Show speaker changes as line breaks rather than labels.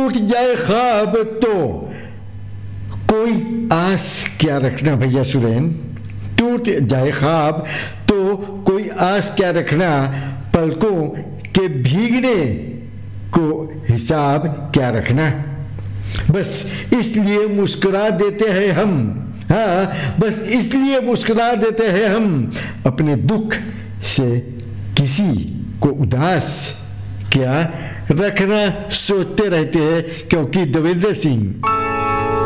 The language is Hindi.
टूट जाए ख्वाब तो कोई आस क्या रखना भैया सुरेन, टूट जाए ख्वाब तो कोई आस क्या रखना, पलकों के भीगने को हिसाब क्या रखना। बस इसलिए मुस्कुरा देते हैं हम, हाँ बस इसलिए मुस्कुरा देते हैं हम, अपने दुख से किसी को उदास क्या रखना सोचते रहते हैं, क्योंकि देवेंद्र सिंह